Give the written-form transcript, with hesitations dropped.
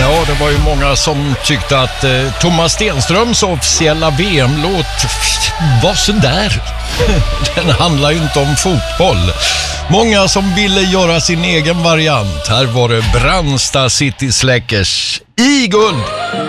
Ja, det var ju många som tyckte att Thomas Stenströms officiella VM-låt var så där. Den handlar ju inte om fotboll. Många som ville göra sin egen variant. Här var det Brandsta City Släckers i guld.